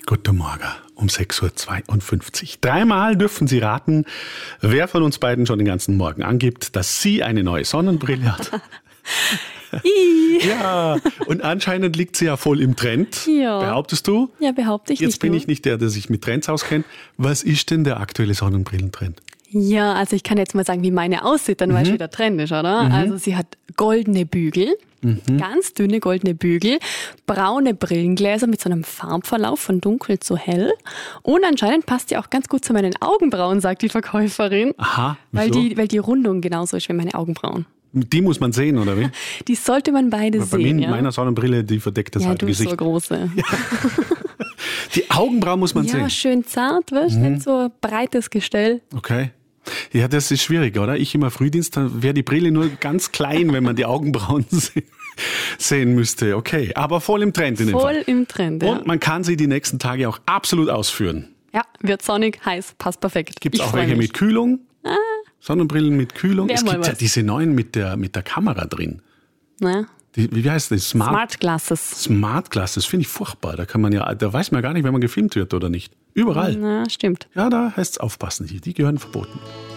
Guten Morgen um 6.52 Uhr. Dreimal dürfen Sie raten, wer von uns beiden schon den ganzen Morgen angibt, dass sie eine neue Sonnenbrille hat. Ja, und anscheinend liegt sie ja voll im Trend. Ja. Behauptest du? Ja, behaupte ich nicht. Jetzt bin ich nicht der sich mit Trends auskennt. Was ist denn der aktuelle Sonnenbrillentrend? Ja, also ich kann jetzt mal sagen, wie meine aussieht, dann weißt du, wie der Trend ist, oder? Also sie hat goldene Bügel, ganz dünne goldene Bügel, braune Brillengläser mit so einem Farbverlauf von dunkel zu hell und anscheinend passt die auch ganz gut zu meinen Augenbrauen, sagt die Verkäuferin. Aha, wieso? Weil die Rundung genauso ist wie meine Augenbrauen. Die muss man sehen, oder wie? Die sollte man beide Bei sehen, ja? meiner Sonnenbrille, die verdeckt das Ja, halbe du Gesicht. so große. Die Augenbrauen muss man Ja, sehen. schön zart, weißt du, nicht so ein breites Gestell. Okay. Ja, das ist schwierig, oder? Ich immer Frühdienst, dann wäre die Brille nur ganz klein, wenn man die Augenbrauen sehen müsste. Okay, aber voll im Trend in dem Fall. Voll im Trend, ja. Und man kann sie die nächsten Tage auch absolut ausführen. Ja, wird sonnig, heiß, passt perfekt. Gibt es Ich auch freu welche mich. mit Kühlung? Sonnenbrillen mit Kühlung? Wär Es mal gibt ja was. diese neuen mit der Kamera drin. Ne? Wie heißt das? Smart Glasses. Smart Glass, das finde ich furchtbar. Da weiß man gar nicht, wenn man gefilmt wird oder nicht. Überall. Na, stimmt. Ja, da heißt es aufpassen. Die gehören verboten.